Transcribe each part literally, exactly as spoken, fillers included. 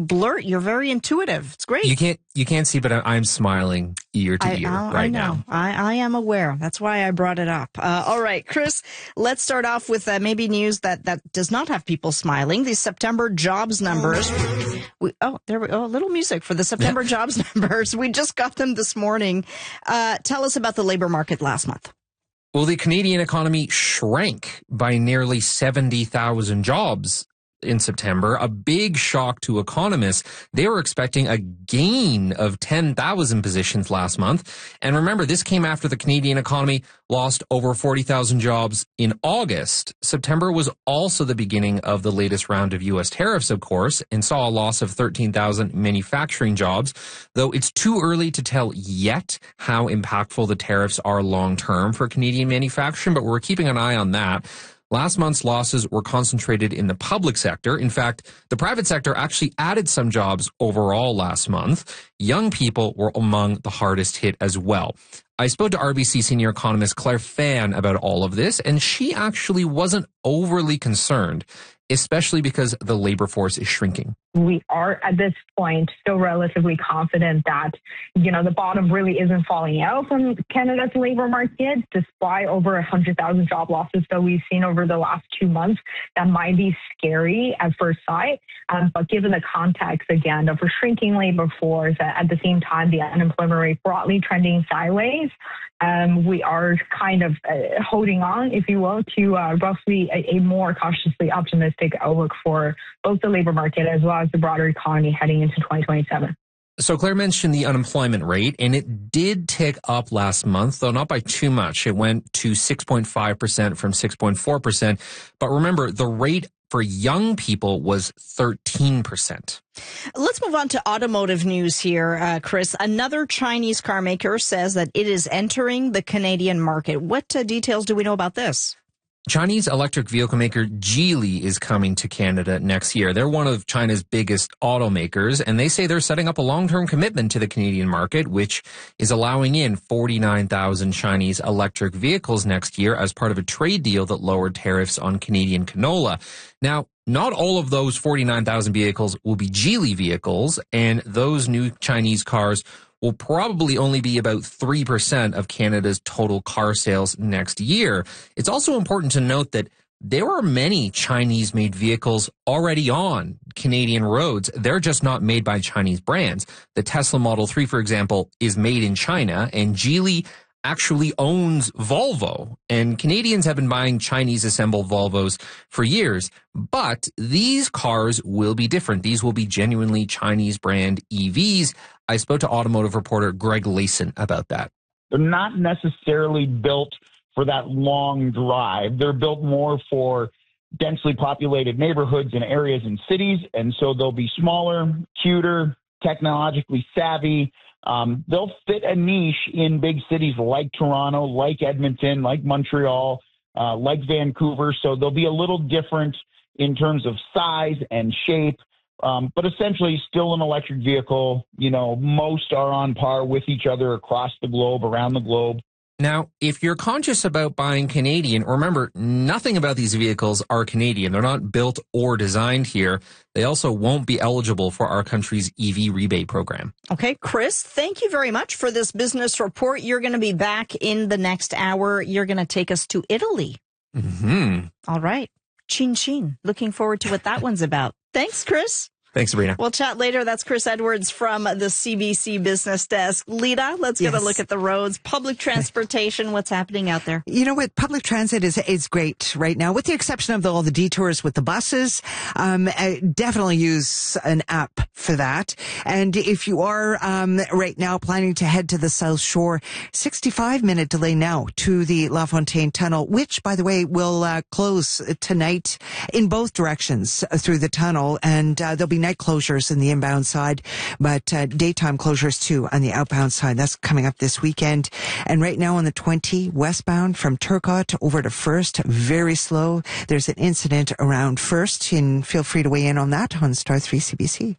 blurt. You're very intuitive. It's great. You can't you can't see, but I'm smiling ear to I, ear I, right I know. now. I, I am aware. That's why I brought it up. Uh, all right, Chris, let's start off with uh, maybe news that, that does not have people smiling. These September jobs numbers. We, oh, there we go. Oh, a little music for the September yeah. jobs numbers. We just got them this morning. Uh, tell us about the labor market last month. Well, the Canadian economy shrank by nearly seventy thousand jobs in September, a big shock to economists. They were expecting a gain of ten thousand positions last month. And remember, this came after the Canadian economy lost over forty thousand jobs in August. September was also the beginning of the latest round of U S tariffs, of course, and saw a loss of thirteen thousand manufacturing jobs, though it's too early to tell yet how impactful the tariffs are long-term for Canadian manufacturing, but we're keeping an eye on that. Last month's losses were concentrated in the public sector. In fact, the private sector actually added some jobs overall last month. Young people were among the hardest hit as well. I spoke to R B C senior economist Claire Fan about all of this, and she actually wasn't overly concerned, especially because the labor force is shrinking. We are at this point still relatively confident that, you know, the bottom really isn't falling out from Canada's labor market, despite over one hundred thousand job losses that we've seen over the last two months. That might be scary at first sight, um, but given the context, again, of a shrinking labor force, at the same time, the unemployment rate broadly trending sideways, um, we are kind of uh, holding on, if you will, to uh, roughly a, a more cautiously optimistic outlook for both the labor market as well as the broader economy heading into twenty twenty-seven. So Claire mentioned the unemployment rate, and it did tick up last month, though not by too much. It went to six point five percent from six point four percent. But remember, the rate for young people was thirteen percent. Let's move on to automotive news here, uh, Chris. Another Chinese car maker says that it is entering the Canadian market. What uh, details do we know about this? Chinese electric vehicle maker Geely is coming to Canada next year. They're one of China's biggest automakers, and they say they're setting up a long-term commitment to the Canadian market, which is allowing in forty-nine thousand Chinese electric vehicles next year as part of a trade deal that lowered tariffs on Canadian canola. Now, not all of those forty-nine thousand vehicles will be Geely vehicles, and those new Chinese cars will probably only be about three percent of Canada's total car sales next year. It's also important to note that there are many Chinese-made vehicles already on Canadian roads. They're just not made by Chinese brands. The Tesla Model three, for example, is made in China, and Geely actually owns Volvo, and Canadians have been buying Chinese-assembled Volvos for years. But these cars will be different. These will be genuinely Chinese brand E Vs. I spoke to automotive reporter Greg Layson about that. They're not necessarily built for that long drive. They're built more for densely populated neighborhoods and areas and cities, and so they'll be smaller, cuter, technologically savvy. Um, they'll fit a niche in big cities like Toronto, like Edmonton, like Montreal, uh, like Vancouver. So they'll be a little different in terms of size and shape, um, but essentially still an electric vehicle. You know, most are on par with each other across the globe, around the globe. Now, if you're conscious about buying Canadian, remember, nothing about these vehicles are Canadian. They're not built or designed here. They also won't be eligible for our country's E V rebate program. Okay, Chris, thank you very much for this business report. You're going to be back in the next hour. You're going to take us to Italy. Mm-hmm. All right. Chin chin. Looking forward to what that one's about. Thanks, Chris. Thanks, Sabrina. We'll chat later. That's Chris Edwards from the C B C Business Desk. Lita, let's yes. get a look at the roads. Public transportation, what's happening out there? You know what? Public transit is is great right now, with the exception of the, all the detours with the buses. Um, definitely use an app for that. And if you are um, right now planning to head to the South Shore, sixty-five minute delay now to the La Fontaine Tunnel, which, by the way, will uh, close tonight in both directions through the tunnel. And uh, there'll be night closures in the inbound side, but uh, daytime closures too on the outbound side. That's coming up this weekend. And right now on the twenty westbound from Turcotte over to First, very slow. There's an incident around First, and feel free to weigh in on that on Star three C B C.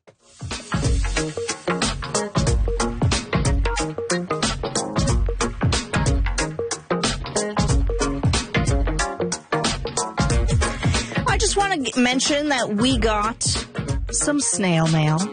I just want to mention that we got some snail mail.